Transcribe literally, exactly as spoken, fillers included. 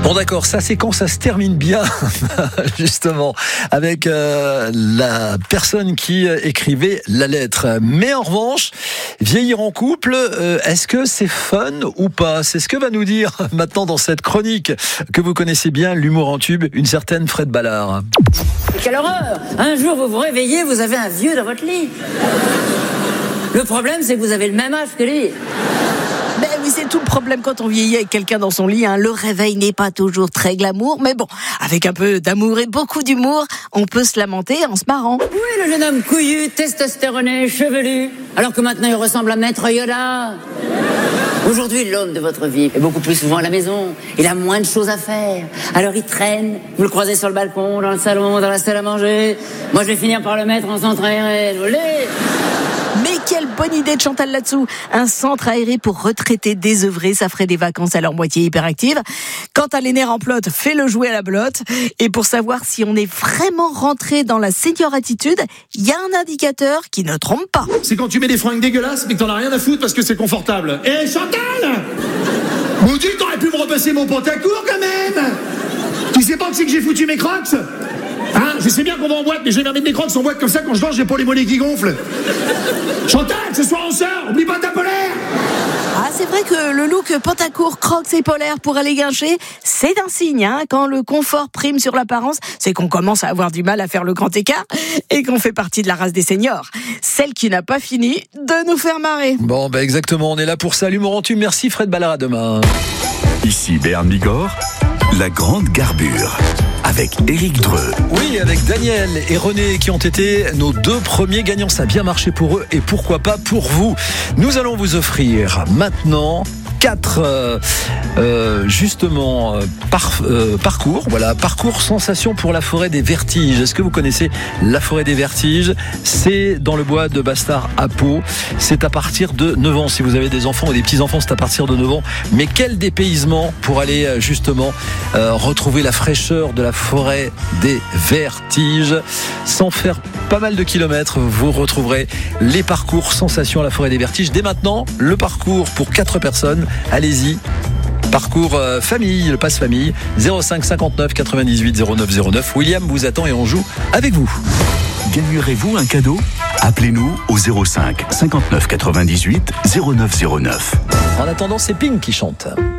Bon d'accord, ça c'est quand ça se termine bien, justement, avec euh, la personne qui écrivait la lettre. Mais en revanche, vieillir en couple, euh, est-ce que c'est fun ou pas? C'est ce que va nous dire maintenant dans cette chronique que vous connaissez bien, l'humour en tube, une certaine Fred Ballard. Quelle horreur! Un jour vous vous réveillez, vous avez un vieux dans votre lit. Le problème c'est que vous avez le même âge que lui. Ben oui, c'est tout le problème quand on vieillit avec quelqu'un dans son lit. Hein. Le réveil n'est pas toujours très glamour, mais bon, avec un peu d'amour et beaucoup d'humour, on peut se lamenter en se marrant. Oui, le jeune homme couillu, testostéroné, chevelu, alors que maintenant il ressemble à Maître Yoda. Aujourd'hui, l'homme de votre vie est beaucoup plus souvent à la maison. Il a moins de choses à faire. Alors il traîne, vous le croisez sur le balcon, dans le salon, dans la salle à manger. Moi, je vais finir par le mettre en centre aéré. Vous voulez ? Mais quelle bonne idée de Chantal là-dessous. Un centre aéré pour retraités désœuvrés, ça ferait des vacances à leur moitié hyperactive. Quand t'as les nerfs en plot, fais-le jouer à la belote. Et pour savoir si on est vraiment rentré dans la senior attitude, il y a un indicateur qui ne trompe pas. C'est quand tu mets des fringues dégueulasses mais que t'en as rien à foutre parce que c'est confortable. Eh Chantal, Maudit, t'aurais pu me repasser mon pantacourt quand même. Tu sais pas que c'est que j'ai foutu mes crocs? Hein, je sais bien qu'on va en boîte, mais je vais mettre mes crocs en boîte comme ça quand je mange, j'ai pas les mollets qui gonflent. Chantal, ce soir on sort, oublie pas ta polaire. Ah, c'est vrai que le look pantacourt, crocs et polaire pour aller guincher, c'est un signe, hein. Quand le confort prime sur l'apparence, c'est qu'on commence à avoir du mal à faire le grand écart et qu'on fait partie de la race des seniors. Celle qui n'a pas fini de nous faire marrer. Bon, bah exactement, on est là pour ça. L'humour en tube, merci Fred Ballard, à demain. Ici Béarn Bigorre, la grande garbure. Avec Éric Dreux. Oui, avec Daniel et René qui ont été nos deux premiers gagnants. Ça a bien marché pour eux et pourquoi pas pour vous. Nous allons vous offrir maintenant quatre euh, euh, justement euh, par, euh, parcours. Voilà, parcours sensation pour la forêt des Vertiges. Est-ce que vous connaissez la forêt des Vertiges? C'est dans le bois de Bastard à Pau. C'est à partir de neuf ans. Si vous avez des enfants ou des petits-enfants, c'est à partir de neuf ans. Mais quel dépaysement pour aller justement euh, retrouver la fraîcheur de la forêt des Vertiges. Sans faire pas mal de kilomètres, vous retrouverez les parcours sensations à la forêt des Vertiges. Dès maintenant, le parcours pour quatre personnes. Allez-y. Parcours euh, famille, le passe famille, zéro cinq cinquante-neuf quatre-vingt-dix-huit zéro neuf zéro neuf. William vous attend et on joue avec vous. Gagnerez-vous un cadeau? Appelez-nous au zéro cinq cinquante-neuf quatre-vingt-dix-huit zéro neuf zéro neuf. En attendant, c'est Pink qui chante.